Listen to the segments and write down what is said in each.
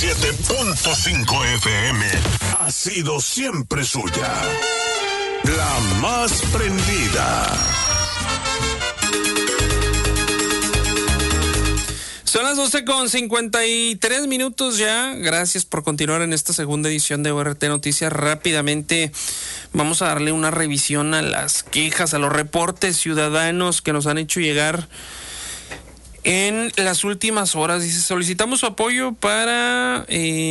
97.5 FM ha sido siempre suya. La más prendida. Son las 12:53 ya. Gracias por continuar en esta segunda edición de ORT Noticias. Rápidamente vamos a darle una revisión a las quejas, a los reportes ciudadanos que nos han hecho llegar en las últimas horas. Dice, solicitamos su apoyo para,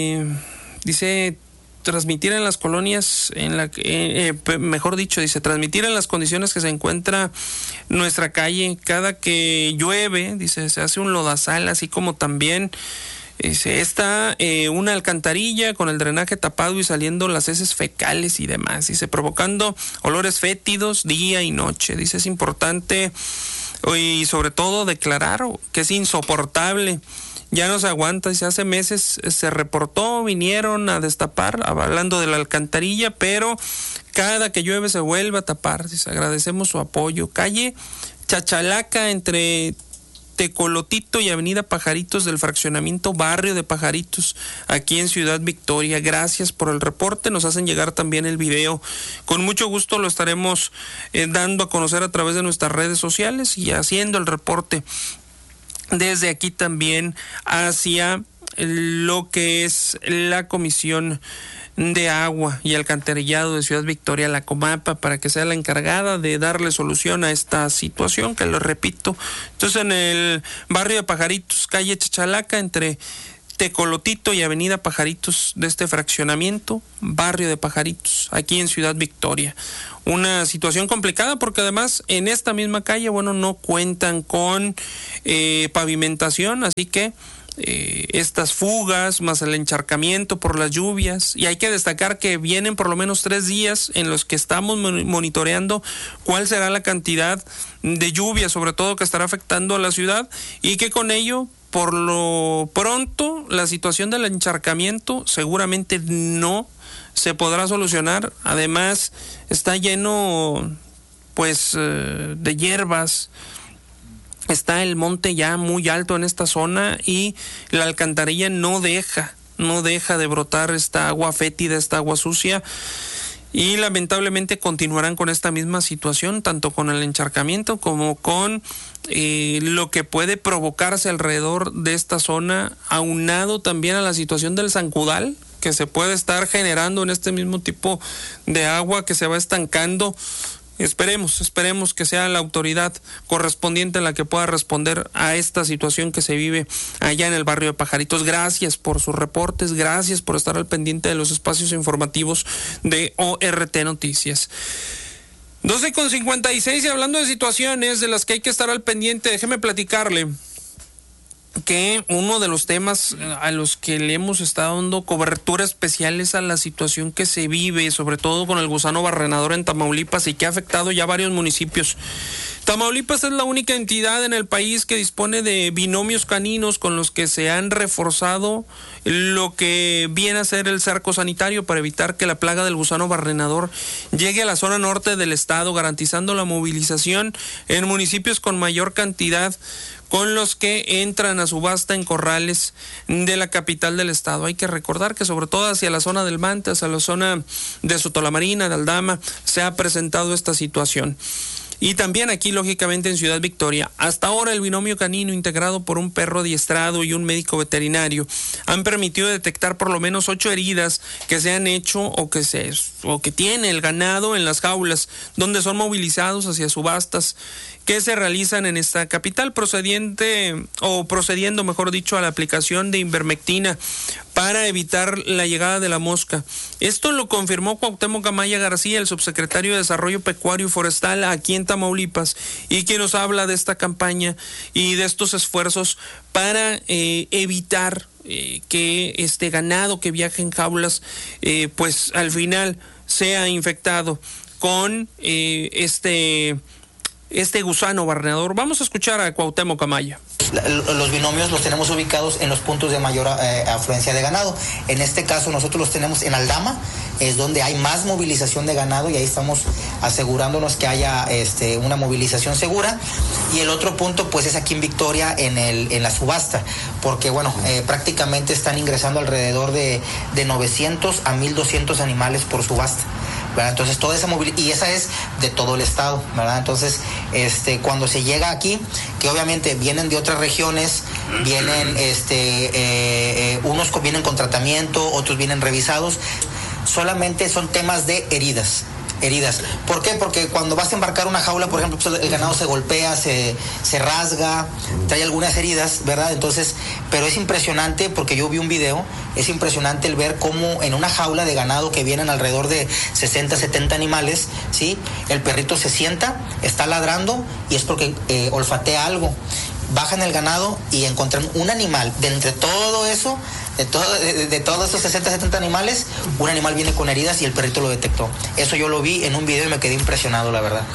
transmitir en las colonias, mejor dicho, transmitir en las condiciones que se encuentra nuestra calle. Cada que llueve, dice, se hace un lodazal, así como también está una alcantarilla con el drenaje tapado y saliendo las heces fecales y demás, dice, provocando olores fétidos día y noche. Dice, es importante y sobre todo declarar que es insoportable. Ya no se aguanta, dice, hace meses se reportó, vinieron a destapar, hablando de la alcantarilla, pero cada que llueve se vuelve a tapar. Dice, agradecemos su apoyo. Calle Chachalaca entre Tecolotito y Avenida Pajaritos del fraccionamiento Barrio de Pajaritos, aquí en Ciudad Victoria. Gracias por el reporte, nos hacen llegar también el video. Con mucho gusto lo estaremos dando a conocer a través de nuestras redes sociales y haciendo el reporte desde aquí también hacia lo que es la Comisión de Agua y Alcantarillado de Ciudad Victoria, la Comapa, para que sea la encargada de darle solución a esta situación, que lo repito. Entonces, en el barrio de Pajaritos, calle Chachalaca, entre Tecolotito y Avenida Pajaritos de este fraccionamiento, barrio de Pajaritos, aquí en Ciudad Victoria. Una situación complicada porque además en esta misma calle, no cuentan con pavimentación, así que estas fugas más el encharcamiento por las lluvias, y hay que destacar que vienen por lo menos 3 días en los que estamos monitoreando cuál será la cantidad de lluvia, sobre todo, que estará afectando a la ciudad, y que con ello, por lo pronto, la situación del encharcamiento seguramente no se podrá solucionar. Además, está lleno de hierbas. Está el monte ya muy alto en esta zona y la alcantarilla no deja de brotar esta agua fétida, esta agua sucia. Y lamentablemente continuarán con esta misma situación, tanto con el encharcamiento como con lo que puede provocarse alrededor de esta zona, aunado también a la situación del zancudal que se puede estar generando en este mismo tipo de agua que se va estancando. Esperemos que sea la autoridad correspondiente la que pueda responder a esta situación que se vive allá en el barrio de Pajaritos. Gracias por sus reportes, gracias por estar al pendiente de los espacios informativos de ORT Noticias. 12:56, y hablando de situaciones de las que hay que estar al pendiente, déjeme platicarle que uno de los temas a los que le hemos estado dando cobertura especial es a la situación que se vive, sobre todo con el gusano barrenador en Tamaulipas, y que ha afectado ya varios municipios. Tamaulipas es la única entidad en el país que dispone de binomios caninos con los que se han reforzado lo que viene a ser el cerco sanitario para evitar que la plaga del gusano barrenador llegue a la zona norte del estado, garantizando la movilización en municipios con mayor cantidad, con los que entran a subasta en corrales de la capital del estado. Hay que recordar que sobre todo hacia la zona del Mante, hacia la zona de Sotolamarina, de Aldama, se ha presentado esta situación. Y también aquí, lógicamente, en Ciudad Victoria. Hasta ahora, el binomio canino integrado por un perro adiestrado y un médico veterinario han permitido detectar por lo menos 8 heridas que se han hecho o que tiene el ganado en las jaulas, donde son movilizados hacia subastas que se realizan en esta capital, procediendo, mejor dicho, a la aplicación de ivermectina para evitar la llegada de la mosca. Esto lo confirmó Cuauhtémoc Amaya García, el subsecretario de Desarrollo Pecuario y Forestal aquí en Tamaulipas, y quien nos habla de esta campaña y de estos esfuerzos para evitar que este ganado que viaja en jaulas, al final sea infectado con este gusano barrenador. Vamos a escuchar a Cuauhtémoc Amaya. Los binomios los tenemos ubicados en los puntos de mayor afluencia de ganado. En este caso nosotros los tenemos en Aldama, es donde hay más movilización de ganado, y ahí estamos asegurándonos que haya una movilización segura. Y el otro punto pues es aquí en Victoria, en la subasta, porque bueno, prácticamente están ingresando alrededor de 900 a 1200 animales por subasta, ¿verdad? Entonces toda esa movilidad, y esa es de todo el estado, ¿verdad? Entonces cuando se llega aquí, que obviamente vienen de otras regiones, vienen unos vienen con tratamiento, otros vienen revisados, solamente son temas de heridas. ¿Por qué? Porque cuando vas a embarcar una jaula, por ejemplo, pues el ganado se golpea, se rasga, trae algunas heridas, ¿verdad? Entonces, pero es impresionante, porque yo vi un video, es impresionante el ver cómo en una jaula de ganado que vienen alrededor de 60, 70 animales, ¿sí? El perrito se sienta, está ladrando, y es porque olfatea algo. Bajan el ganado y encuentran un animal. De entre todo eso, de todos esos 60, 70 animales, un animal viene con heridas y el perrito lo detectó. Eso yo lo vi en un video y me quedé impresionado, la verdad.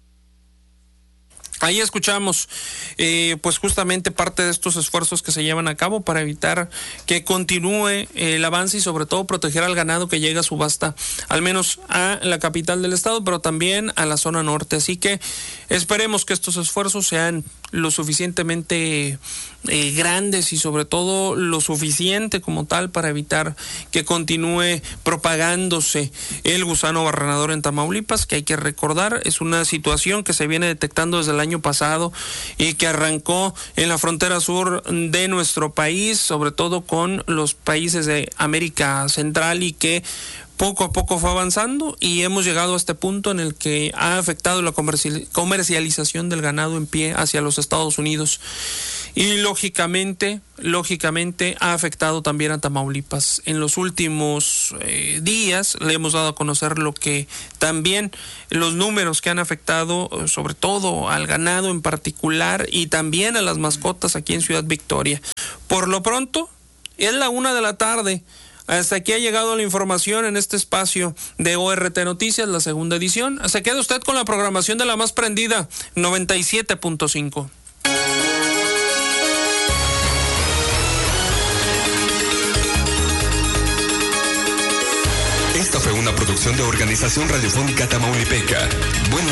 Ahí escuchamos pues justamente parte de estos esfuerzos que se llevan a cabo para evitar que continúe el avance y sobre todo proteger al ganado que llega a subasta, al menos a la capital del estado, pero también a la zona norte. Así que esperemos que estos esfuerzos sean lo suficientemente grandes y sobre todo lo suficiente como tal para evitar que continúe propagándose el gusano barrenador en Tamaulipas, que hay que recordar es una situación que se viene detectando desde el año pasado y que arrancó en la frontera sur de nuestro país, sobre todo con los países de América Central, y que poco a poco fue avanzando y hemos llegado a este punto en el que ha afectado la comercialización del ganado en pie hacia los Estados Unidos. Y lógicamente ha afectado también a Tamaulipas. En los últimos días le hemos dado a conocer lo que también los números que han afectado sobre todo al ganado en particular y también a las mascotas aquí en Ciudad Victoria. Por lo pronto, es la 1:00 p.m. Hasta aquí ha llegado la información en este espacio de ORT Noticias, la segunda edición. Se queda usted con la programación de la más prendida, 97.5. Esta fue una producción de Organización Radiofónica Tamaulipeca.